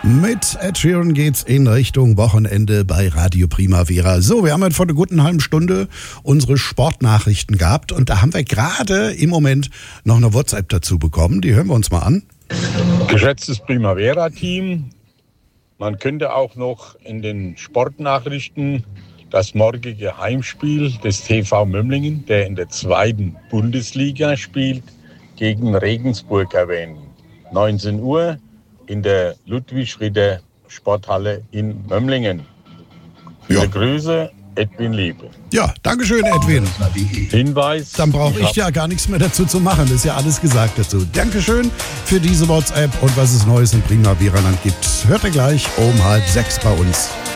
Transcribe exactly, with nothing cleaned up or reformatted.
Mit Ed Sheeran geht's in Richtung Wochenende bei Radio Primavera. So, wir haben heute vor einer guten halben Stunde unsere Sportnachrichten gehabt und da haben wir gerade im Moment noch eine WhatsApp dazu bekommen. Die hören wir uns mal an. Geschätztes Primavera-Team, man könnte auch noch in den Sportnachrichten das morgige Heimspiel des T V Mömlingen, der in der zweiten Bundesliga spielt, gegen Regensburg erwähnen. neunzehn Uhr in der Ludwig-Ritter Sporthalle in Mömlingen. Viele Ja. Grüße, Edwin Liebe. Ja, dankeschön, Edwin. Hinweis. Dann brauche ich ja gar nichts mehr dazu zu machen. Das ist ja alles gesagt dazu. Dankeschön für diese WhatsApp und was es Neues im Primavera-Land gibt. Hört ihr gleich um halb sechs bei uns.